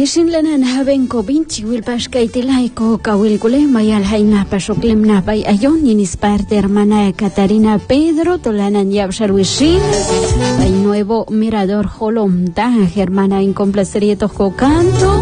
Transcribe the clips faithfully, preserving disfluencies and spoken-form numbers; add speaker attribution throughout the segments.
Speaker 1: Talishin lanan haben kobinchi wil pashkaitilai ko kawil kule mayal haina pashoklem na bay ayon yinis parte hermana Catarina Pedro tolanan yabsharwishin bay nuevo mirador holomta hermana en complacerietos ko canto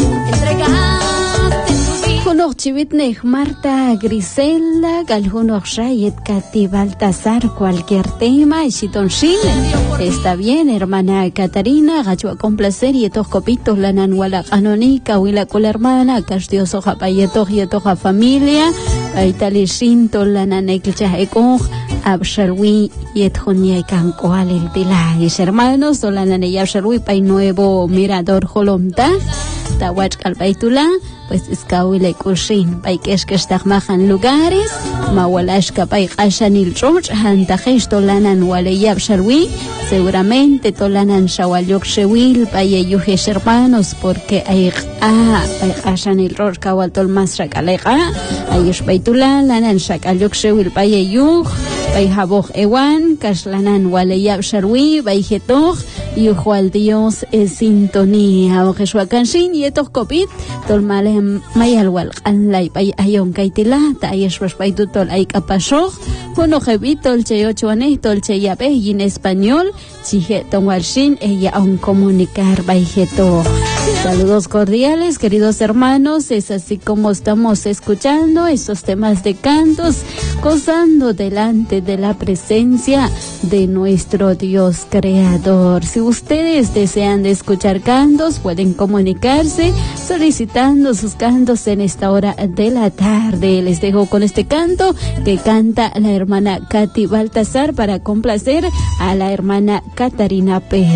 Speaker 1: Junok chivitnej Marta Griselda, Galhunok Shayet Katy Baltasar, cualquier tema, Shiton Shin. Está bien, hermana Catarina, gacho a complacer y estos copitos la nanuala anonica, huila con la hermana, castioso japayetos y estos familia, Aitali Shinto la nanekcha ekoj, Absharwi y etjonia cancoal el tilais, hermanos, Solana y Absharwi, Pay Nuevo Mirador Holomta, Tawach Kalpaitula. Pues escawile kushin pay que estagmajan lugares mawalashka pay qashanil choch hantajesh tolanan waleyab sharwi seguramente tolanan shawalok shewil pay ayujesh hermanos porque ay ah pay qashanil roch kawal tolmas shakalega ayush baytulan lanan shakalok shewil pay ayuj pay haboj ewan kashlanan waleyab sharwi pay jetoj yujual Dios es sintonía o jeshuakanshin y estos copit tolmale mayalwal anlay pay ayon kaitila ta ayeshwas pay tutol ay kapashoj uno jevitol che ocho anetol che yabe y en español chije tonwalshin ella aún comunicar bayjeto. Saludos cordiales, queridos hermanos, es así como estamos escuchando esos temas de cantos, gozando delante de la presencia de nuestro Dios creador. Si ustedes desean de escuchar cantos, pueden comunicarse solicitando sus cantos en esta hora de la tarde. Les dejo con este canto que canta la hermana Katy Baltasar para complacer a la hermana Catarina Pedro.